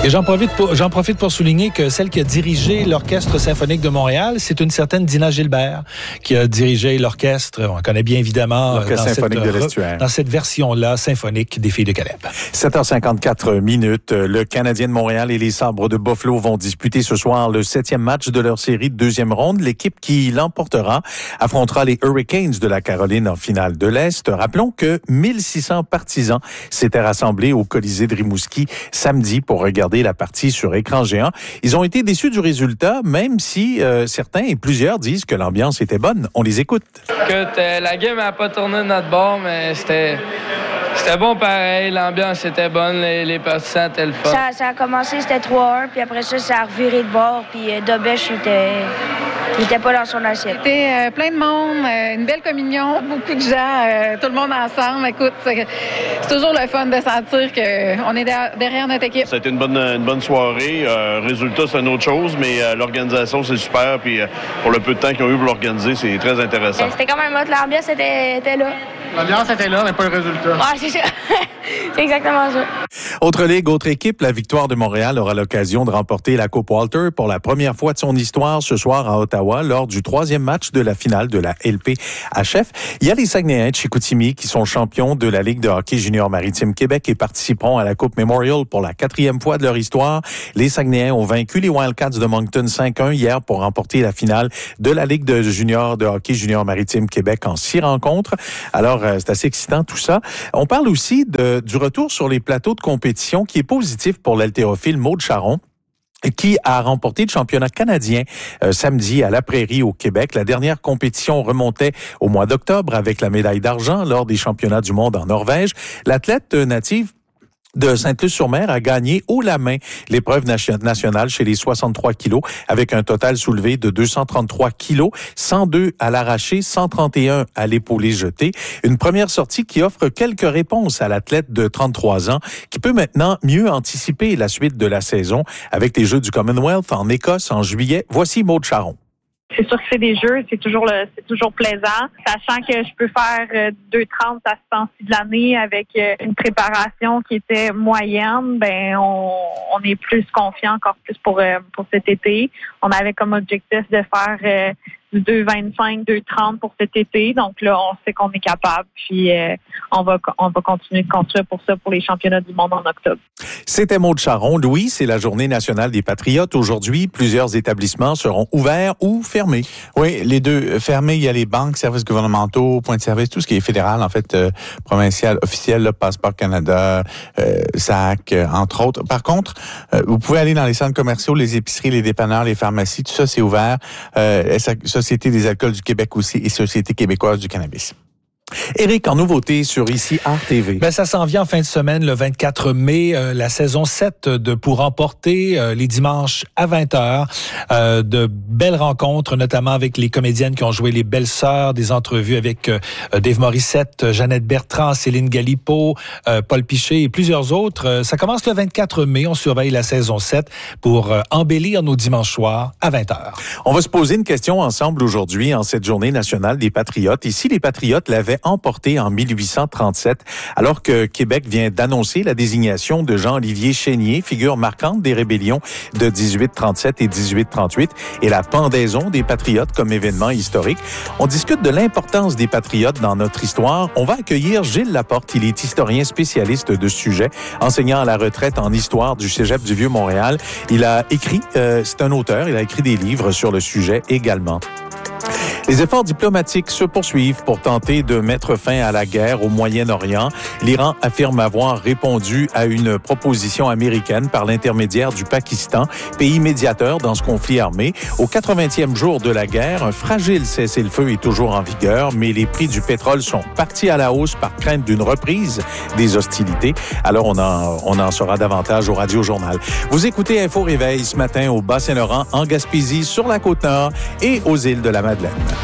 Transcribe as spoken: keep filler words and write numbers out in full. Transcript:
Et j'en profite pour, j'en profite pour souligner que celle qui a dirigé l'Orchestre symphonique de Montréal, c'est une certaine Dina Gilbert, qui a dirigé l'orchestre, on connaît bien évidemment, l'Orchestre dans symphonique cette, de l'Estuaire. dans cette version-là, symphonique des Filles de Caleb. sept heures cinquante-quatre minutes. Le Canadien de Montréal et les Sabres de Buffalo vont disputer ce soir le septième match de leur série de deuxième ronde. L'équipe qui l'emportera affrontera les Hurricanes de la Caroline en finale de l'Est. Rappelons que mille six cents partisans s'étaient rassemblés au Colisée de Rimouski samedi pour regarder la partie sur écran géant. Ils ont été déçus du résultat, même si euh, certains et plusieurs disent que l'ambiance était bonne. On les écoute. Écoute, euh, la game n'a pas tourné de notre bord, mais c'était, c'était bon pareil. L'ambiance était bonne, les, les partisans étaient le fun. Ça, ça a commencé, c'était trois un, puis après ça, ça a reviré de bord, puis euh, Dobèche, il était, il était pas dans son assiette. C'était euh, plein de monde, euh, une belle communion, beaucoup de gens, euh, tout le monde ensemble. Écoute, c'est, c'est toujours le fun de sentir qu'on est derrière, derrière notre équipe. Ça a été une bonne, une bonne soirée. Euh, résultat, c'est une autre chose, mais euh, l'organisation, c'est super. Puis euh, pour le peu de temps qu'ils ont eu pour l'organiser, c'est très intéressant. C'était quand même hot, l'ambiance était, était là. L'ambiance était là, mais pas le résultat. Ah, c'est ça. C'est exactement ça. Autre ligue, autre équipe, la Victoire de Montréal aura l'occasion de remporter la Coupe Walter pour la première fois de son histoire ce soir à Ottawa lors du troisième match de la finale de la L P H F. Il y a les Saguenayens de Chicoutimi qui sont champions de la Ligue de hockey junior maritime Québec et participeront à la Coupe Memorial pour la quatrième fois de leur histoire. Les Saguenayens ont vaincu les Wildcats de Moncton cinq un hier pour remporter la finale de la Ligue de junior de hockey junior maritime Québec en six rencontres. Alors, euh, c'est assez excitant tout ça. On parle aussi de, du retour sur les plateaux de compétition qui est positif pour l'haltérophile Maude Charron, qui a remporté le championnat canadien euh, samedi à La Prairie au Québec. La dernière compétition remontait au mois d'octobre avec la médaille d'argent lors des championnats du monde en Norvège. L'athlète native de Sainte-Luce-sur-Mer a gagné haut la main l'épreuve nationale chez les soixante-trois kilos avec un total soulevé de deux cent trente-trois kilos, cent deux à l'arraché, cent trente et un à l'épaulé jeté. Une première sortie qui offre quelques réponses à l'athlète de trente-trois ans qui peut maintenant mieux anticiper la suite de la saison avec les Jeux du Commonwealth en Écosse en juillet. Voici Maude Charron. C'est sûr que c'est des jeux, c'est toujours le, c'est toujours plaisant. Sachant que je peux faire euh, deux trente à ce temps-ci de l'année avec euh, une préparation qui était moyenne, ben on, on est plus confiant encore plus pour euh, pour cet été. On avait comme objectif de faire euh, du deux vingt-cinq, deux trente pour cet été. Donc là, on sait qu'on est capable. Puis euh, on va on va continuer de construire pour ça pour les championnats du monde en octobre. C'était Maude Charron. Louis, c'est la Journée nationale des Patriotes. Aujourd'hui, plusieurs établissements seront ouverts ou fermés. Oui, les deux fermés. Il y a les banques, services gouvernementaux, points de service, tout ce qui est fédéral, en fait, euh, provincial, officiel, là, Passeport Canada, euh, S A C, euh, entre autres. Par contre, euh, vous pouvez aller dans les centres commerciaux, les épiceries, les dépanneurs, les pharmacies, tout ça, c'est ouvert. Euh, Société des alcools du Québec aussi et Société québécoise du cannabis. Éric, en nouveauté sur Ici Art T V. Ben, ça s'en vient en fin de semaine, le vingt-quatre mai, euh, la saison sept de Pour emporter euh, les dimanches à vingt heures. Euh, de belles rencontres, notamment avec les comédiennes qui ont joué les Belles Sœurs, des entrevues avec euh, Dave Morissette, Jeannette Bertrand, Céline Galipeau, euh, Paul Piché et plusieurs autres. Euh, ça commence le vingt-quatre mai. On surveille la saison sept pour euh, embellir nos dimanches soirs à vingt heures. On va se poser une question ensemble aujourd'hui en cette journée nationale des Patriotes. Et si les Patriotes l'avaient emporté en mille huit cent trente-sept, alors que Québec vient d'annoncer la désignation de Jean-Olivier Chénier, figure marquante des rébellions de dix-huit trente-sept et dix-huit trente-huit, et la pendaison des Patriotes comme événement historique. On discute de l'importance des Patriotes dans notre histoire. On va accueillir Gilles Laporte. Il est historien spécialiste de ce sujet, enseignant à la retraite en histoire du Cégep du Vieux-Montréal. Il a écrit, euh, c'est un auteur, il a écrit des livres sur le sujet également. Les efforts diplomatiques se poursuivent pour tenter de mettre fin à la guerre au Moyen-Orient. L'Iran affirme avoir répondu à une proposition américaine par l'intermédiaire du Pakistan, pays médiateur dans ce conflit armé. Au quatre-vingtième jour de la guerre, un fragile cessez-le-feu est toujours en vigueur, mais les prix du pétrole sont partis à la hausse par crainte d'une reprise des hostilités. Alors, on en, on en saura davantage au Radio Journal. Vous écoutez Info Réveil ce matin au Bas-Saint-Laurent, en Gaspésie, sur la Côte-Nord et aux îles de la Madeleine.